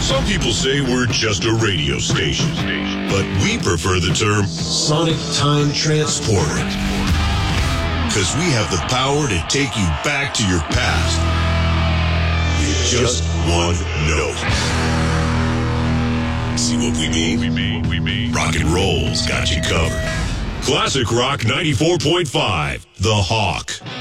Some people say we're just a radio station, but we prefer the term Sonic Time Transporter, because we have the power to take you back to your past with just one note. See what we mean? We mean. Rock and roll's got you covered. Classic Rock 94.5, The Hawk.